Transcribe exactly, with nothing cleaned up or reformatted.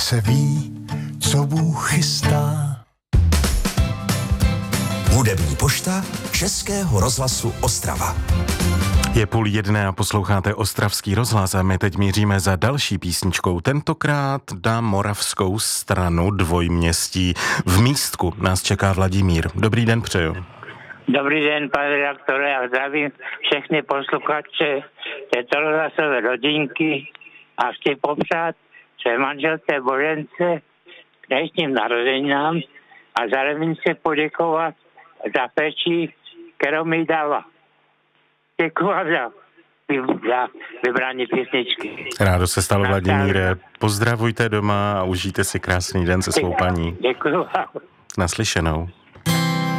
se ví, co Bůh chystá. Hudební pošta Českého rozhlasu Ostrava. Je půl jedné a posloucháte Ostravský rozhlas a my teď míříme za další písničkou. Tentokrát na moravskou stranu Dvojměstí. V Místku nás čeká Vladimír. Dobrý den přeju. Dobrý den, pane redaktore, já zdravím všechny posluchače této rozhlasové rodinky a chci popřát své manželce Božence k dnešním narozeninám a zároveň se poděkovat za péči, kterou mi dala. Děkuji za, za vybrání písničky. Rádo se stalo, Vladimíre. Pozdravujte doma a užijte si krásný den se svou paní. Děkuji. Naslyšenou.